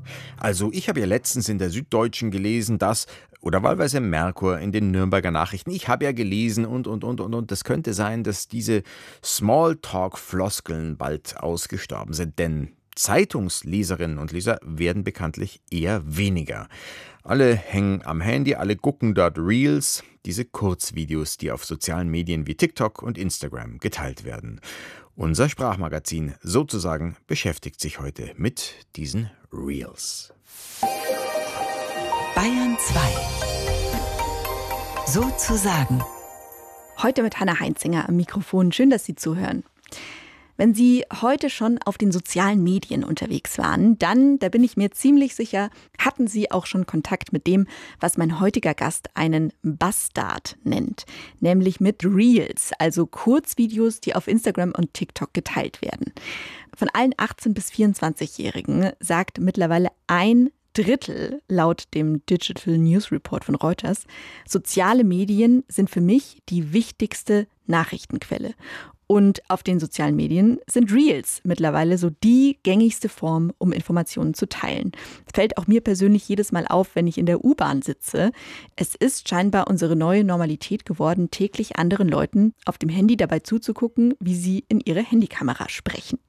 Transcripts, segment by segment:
Also ich habe ja letztens in der Süddeutschen gelesen, dass, oder wahlweise im Merkur in den Nürnberger Nachrichten, ich habe ja gelesen und. Das könnte sein, dass diese Smalltalk-Floskeln bald ausgestorben sind, denn Zeitungsleserinnen und Leser werden bekanntlich eher weniger. Alle hängen am Handy, alle gucken dort Reels, diese Kurzvideos, die auf sozialen Medien wie TikTok und Instagram geteilt werden. Unser Sprachmagazin sozusagen beschäftigt sich heute mit diesen Reels. Bayern 2. Sozusagen. Heute mit Hannah Heinzinger am Mikrofon. Schön, dass Sie zuhören. Wenn Sie heute schon auf den sozialen Medien unterwegs waren, dann, da bin ich mir ziemlich sicher, hatten Sie auch schon Kontakt mit dem, was mein heutiger Gast einen Bastard nennt. Nämlich mit Reels, also Kurzvideos, die auf Instagram und TikTok geteilt werden. Von allen 18- bis 24-Jährigen sagt mittlerweile 1/3 laut dem Digital News Report von Reuters, soziale Medien sind für mich die wichtigste Nachrichtenquelle. Und auf den sozialen Medien sind Reels mittlerweile so die gängigste Form, um Informationen zu teilen. Fällt auch mir persönlich jedes Mal auf, wenn ich in der U-Bahn sitze. Es ist scheinbar unsere neue Normalität geworden, täglich anderen Leuten auf dem Handy dabei zuzugucken, wie sie in ihre Handykamera sprechen.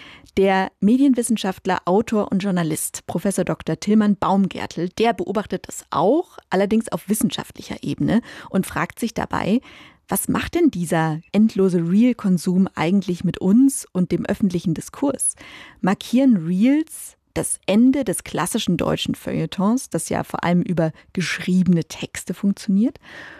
Der Medienwissenschaftler, Autor und Journalist Prof. Dr. Tilman Baumgärtel, der beobachtet das auch, allerdings auf wissenschaftlicher Ebene und fragt sich dabei, was macht denn dieser endlose Reel-Konsum eigentlich mit uns und dem öffentlichen Diskurs? Markieren Reels das Ende des klassischen deutschen Feuilletons, das ja vor allem über geschriebene Texte funktioniert?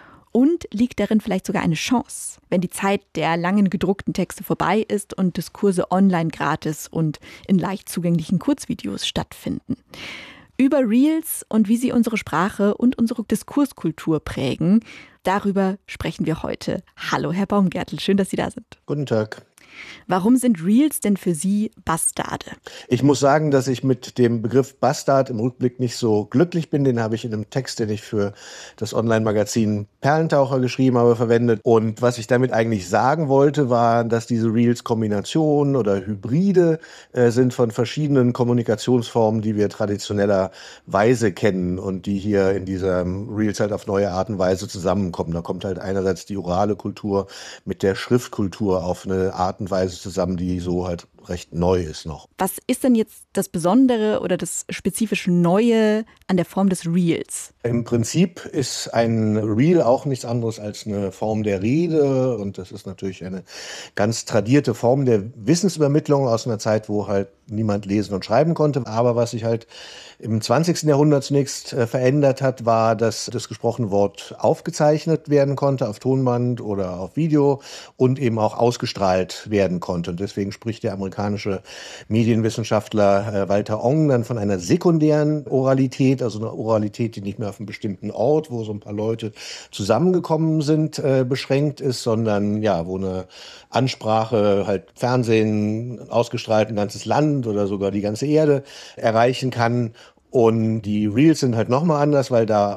Und liegt darin vielleicht sogar eine Chance, wenn die Zeit der langen gedruckten Texte vorbei ist und Diskurse online gratis und in leicht zugänglichen Kurzvideos stattfinden? Über Reels und wie sie unsere Sprache und unsere Diskurskultur prägen, darüber sprechen wir heute. Hallo, Herr Baumgärtel, schön, dass Sie da sind. Guten Tag. Warum sind Reels denn für Sie Bastarde? Ich muss sagen, dass ich mit dem Begriff Bastard im Rückblick nicht so glücklich bin. Den habe ich in einem Text, den ich für das Online-Magazin Perlentaucher geschrieben habe, verwendet. Und was ich damit eigentlich sagen wollte, war, dass diese Reels Kombinationen oder Hybride sind von verschiedenen Kommunikationsformen, die wir traditionellerweise kennen und die hier in dieser Reels halt auf neue Art und Weise zusammenkommen. Da kommt halt einerseits die orale Kultur mit der Schriftkultur auf eine Art und Weise zusammen, die so halt recht neu ist noch. Was ist denn jetzt das Besondere oder das spezifische Neue an der Form des Reels? Im Prinzip ist ein Reel auch nichts anderes als eine Form der Rede und das ist natürlich eine ganz tradierte Form der Wissensübermittlung aus einer Zeit, wo halt niemand lesen und schreiben konnte. Aber was sich halt im 20. Jahrhundert zunächst verändert hat, war, dass das gesprochene Wort aufgezeichnet werden konnte auf Tonband oder auf Video und eben auch ausgestrahlt werden konnte. Und deswegen spricht der amerikanische Medienwissenschaftler Walter Ong dann von einer sekundären Oralität, also eine Oralität, die nicht mehr auf einem bestimmten Ort, wo so ein paar Leute zusammengekommen sind, beschränkt ist, sondern ja, wo eine Ansprache halt Fernsehen ausgestrahlt ein ganzes Land oder sogar die ganze Erde erreichen kann. Und die Reels sind halt nochmal anders, weil da